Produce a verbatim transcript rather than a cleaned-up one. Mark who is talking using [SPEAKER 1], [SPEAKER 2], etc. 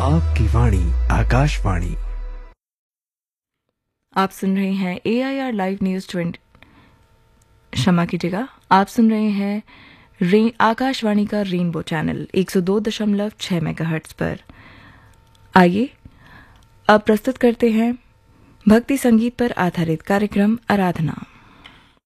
[SPEAKER 1] आपकी वाणी आकाशवाणी।
[SPEAKER 2] आप सुन रहे हैं ए I R live news twenty, क्षमा कीजिएगा, आप सुन रहे हैं रे आकाशवाणी का रेनबो चैनल एक सौ दो दशमलव छह मेगाहर्ट्ज पर। आइए अब प्रस्तुत करते हैं भक्ति संगीत पर आधारित कार्यक्रम आराधना।